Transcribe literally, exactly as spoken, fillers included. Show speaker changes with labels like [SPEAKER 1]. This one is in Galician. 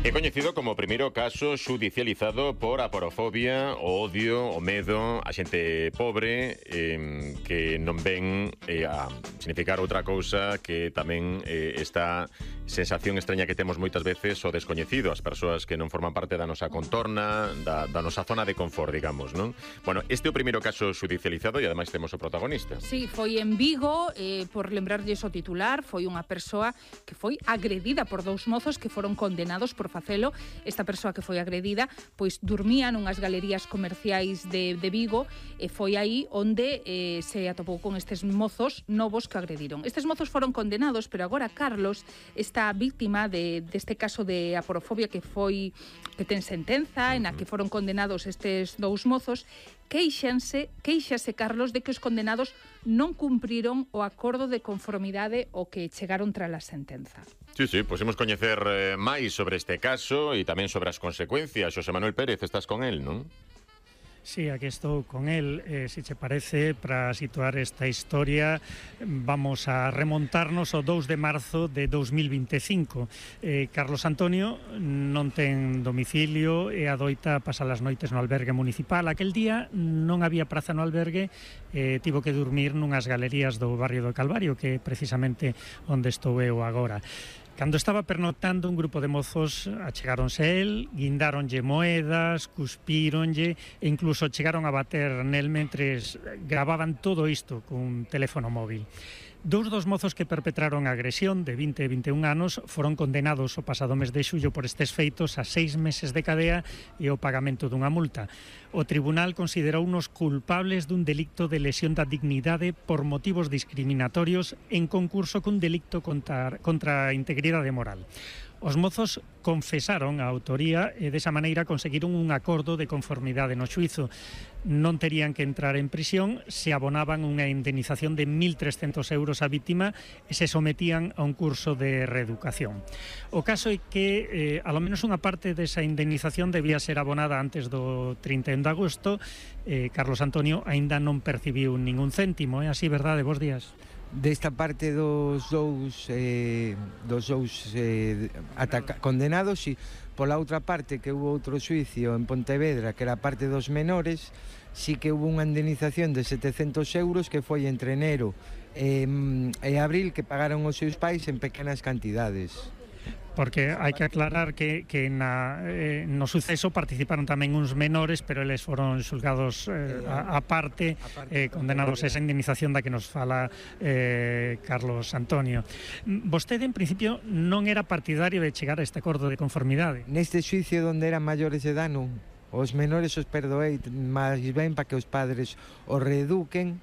[SPEAKER 1] É coñecido como o primeiro caso xudicializado por aporofobia, o odio, o medo a xente pobre eh, que non ven eh, a significar outra cousa que tamén eh, esta sensación extraña que temos moitas veces o descoñecido, as persoas que non forman parte da nosa contorna, da, da nosa zona de confort, digamos, non? Bueno, este é o primeiro caso xudicializado e ademais temos o protagonista.
[SPEAKER 2] Sí, foi en Vigo, eh, por lembrarlles o titular, foi unha persoa que foi agredida por dous mozos que foron condenados por facelo. Esta persoa que foi agredida pois dormía nunhas galerías comerciais de, de Vigo e foi aí onde eh, se atopou con estes mozos novos que agrediron. Estes mozos foron condenados, pero agora Carlos, esta víctima de, deste caso de aporofobia que foi que ten sentenza, en a que foron condenados estes dous mozos, queixanse, queixase Carlos de que os condenados non cumpriron o acordo de conformidade o que chegaron tras a sentenza.
[SPEAKER 1] Sí, sí, pois imos coñecer eh, máis sobre este caso e tamén sobre as consecuencias. Xosé Manuel Pérez, estás con el, non?
[SPEAKER 3] Sí, aquí estou con él. Eh, si che parece, para situar esta historia, vamos a remontarnos ao dous de marzo de dous mil vinte e cinco. Eh, Carlos Antonio non ten domicilio e adoita pasar as noites no albergue municipal. Aquel día non había praza no albergue, eh, tivo que dormir nunhas galerías do barrio do Calvario, que é precisamente onde estou eu agora. Cando estaba pernoctando, un grupo de mozos achegáronse a él, guindáronlle moedas, cuspíronlle e incluso chegaron a bater nel mentres gravaban todo isto cun teléfono móvil. Dous dos mozos que perpetraron a agresión de vinte e vinte e un anos foron condenados o pasado mes de xullo por estes feitos a seis meses de cadea e o pagamento dunha multa. O tribunal considerounos culpables dun delicto de lesión da dignidade por motivos discriminatorios en concurso cun delicto contra, contra a integridade moral. Os mozos confesaron a autoría e desa maneira conseguiron un acordo de conformidade no xuízo. Non terían que entrar en prisión se abonaban unha indemnización de mil trescentos euros á víctima e se sometían a un curso de reeducación. O caso é que, eh, alo menos unha parte desa indemnización debía ser abonada antes do trinta e un de agosto. Eh, Carlos Antonio aínda non percibiu ningún céntimo, é así, verdade? Bos días.
[SPEAKER 4] Desta parte dos dous eh, dos dous eh, ataca- condenados e pola outra parte que hubo outro xuicio en Pontevedra que era a parte dos menores, sí que hubo unha indemnización de setecentos euros que foi entre enero e, e abril que pagaron os seus pais en pequenas cantidades.
[SPEAKER 3] Porque hai que aclarar que, que na, eh, no suceso participaron tamén uns menores, pero eles foron xulgados eh, a, a parte, eh, condenados a esa indemnización da que nos fala eh, Carlos Antonio. Vostede, en principio, non era partidario de chegar a este acordo de conformidade.
[SPEAKER 4] Neste xuicio onde eran maiores de edad non. Os menores os perdoei máis ben para que os padres os reeduquen